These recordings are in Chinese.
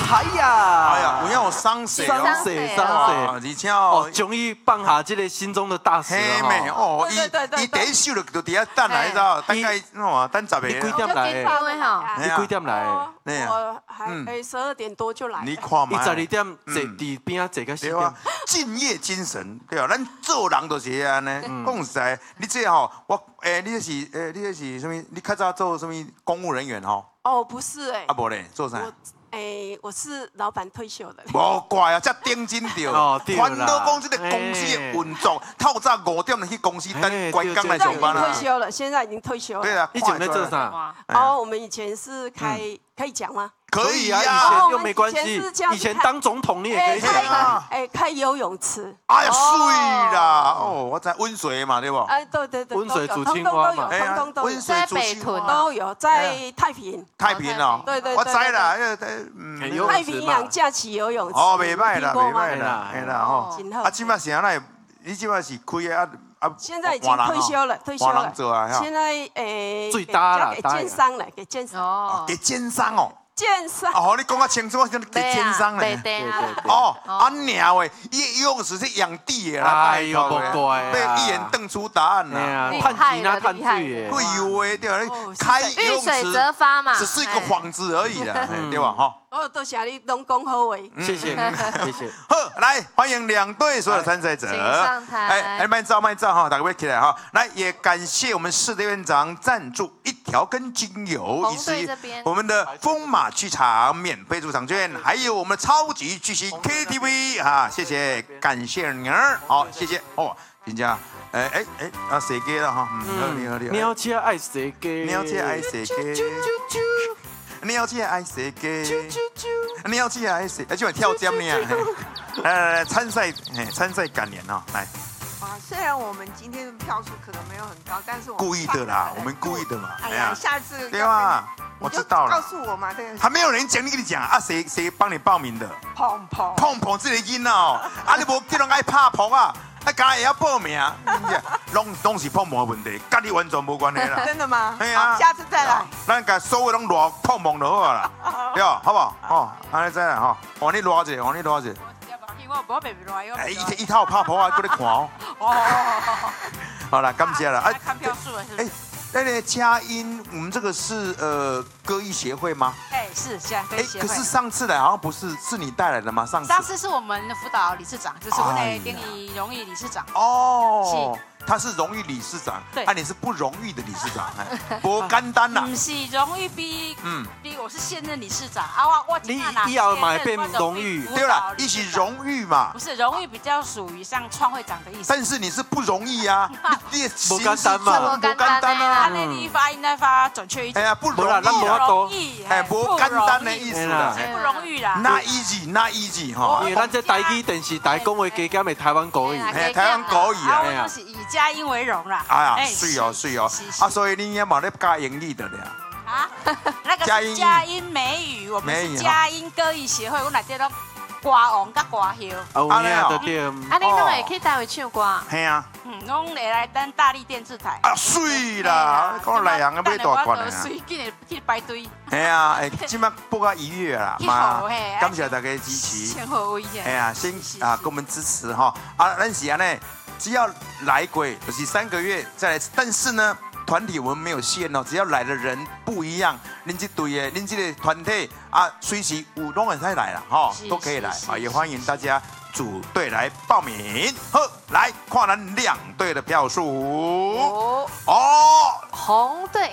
哎呀， 有要伤势伤势，而且哦， 终于放下这个心中的大石了哦，伊第一首就伫遐等来，知道？大概等10个。 你几点来？你几点来？ 我还12点多就来。 你看嘛 ，12点坐伫边啊，坐到4点。 敬业精神，对啊，咱做人就是安尼。讲实在，你这吼，你这是什么？你较早做什么公务人员吼？ 哦，不是啊， 无咧，做啥？ 我是老板退休的。 无怪啊，遮顶真着。烦恼讲这个公司的运作，透早5点就去公司等关工来上班啦。 退休了，现在已经退休了。 对啊， 以前在做啥？ 哦，我们以前是可以讲吗？ 可以啊， 以前又没关系。以前当总统你也可以讲啊。 开游泳池。 哎呀，水啦！哦，我在温水嘛，对不？ 对。 温水煮青蛙嘛， 通都有。 在北屯都有，在太平。 太平哦， 对。 我知啦， 太平洋假期游泳池。 哦，袂歹啦，嘿啦吼。啊，即摆是安尼？你即摆是开的现在已经退休了。现在最大啦， 给奸商了，给奸商。 哦， 给奸商哦。 奸商哦，你讲较清楚，我讲给奸商咧。 对。 哦，娘喂，游泳池是养地的啦， 哎呦，不乖啊！ 被一眼瞪出答案啦。 探钱啊，探水会有诶，对啊，开游泳池只是一个幌子而已啦，对吧？哈。 哦，多谢你拢讲好话。 谢谢。 好，来欢迎2队所有的参赛者。 请上台。 慢照哈，大家起来哈。来，也感谢我们市的院长赞助1条根精油，以及我们的风马剧场免费入场券，还有我们的超级巨星 KTV 啊，谢谢，感谢你儿，好，谢谢哦，人家。射鸡了哈，你好。 鸟车爱射鸡， 鸟车爱射鸡，鸟车爱射鸡，鸟车爱射，就跳针呢。来，参赛感言哦，来。 虽然我们今天的票数可能没有很高，但是我们故意的啦，我们故意的嘛。 哎呀，下次对吧？我知道了。 告诉我嘛，对。 还没有人讲，你跟你讲啊，谁帮你报名的？碰碰这个音哦，啊，你无这种爱拍碰啊。家也要报名，拢是碰碰的问题，跟你完全无关系啦。 真的吗？ 对啊， 下次再来。 咱甲所有拢热碰碰就好啦，对吧？好不好？哦，安尼再来吼，换你热一下， 我别热哟。 一套拍婆啊，搁咧看哦。好了，感谢了。 看票数了是不是？ 那个佳音，我们这个是歌艺协会吗？ 是现在歌艺协会。 可是上次来好像不是，是你带来的吗？上次是我们的辅导理事长，就是我们的典礼荣誉理事长。 哦。他是荣誉理事长， 对， 你是不荣誉的理事长，不简单啦。 不是荣誉比我是现任理事长我你要买变荣誉， 对啦，一起荣誉嘛。 不是荣誉比较属于像创会长的意思。 但是你是不容易啊，你不简单嘛， 不简单啊。那你发音该发准确一点。 不容易，不简单的意思啦， 不容易啦。 那 easy 哈， 因为咱这台语电视台讲话加减的台湾国语， 台湾国语啊。 我是以佳音为荣啦。 哎呀，水哦，所以你也冇咧教英语的了。 那个是佳音美语，我们是佳音歌艺协会，我内底都歌王甲歌后。 安尼啊，对。 你拢会去台湾唱歌？ 系啊。 拢会来等大力电视台。 水啦，讲内行啊，买大罐啊。 水紧的去排队。 系啊，今麦播到1月啦，感谢大家支持。 先好威哎呀，先给我们支持哈。咱是安尼。只要来过就是3个月再来，但是呢，团体我们没有限哦，只要来的人不一样，恁这队的、恁这个团体随时有拢会再来了哈，都可以来也欢迎大家组队来报名。好，来看咱2队的票数红队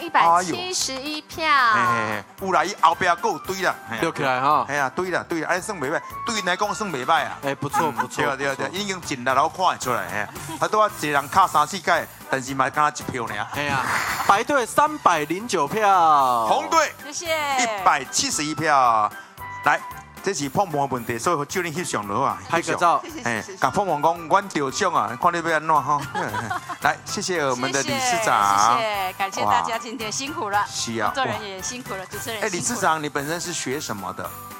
171票， 有来后边还有堆啦， 溜起来哈， 哎呀堆啦，安尼算袂歹，对来讲算袂歹啊， 不错， 对，已经尽力了看得出来，都一个人卡3、4届，但是嘛敢1票呢， 哎呀，白队309票， 红队谢谢 171票，来。这是碰碰的问题，所以叫你翕相就好啊。 拍个照， 甲碰碰讲，阮得奖啊，看你要安怎哈。来，谢谢我们的理事长， 谢谢，感谢大家今天辛苦了， 是啊， 工作人员也辛苦了，主持人也辛苦了。 理事长，你本身是学什么的？